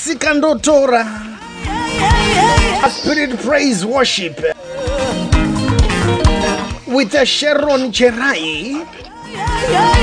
Sikandotora. A spirit praise worship with a Sharon Cherai.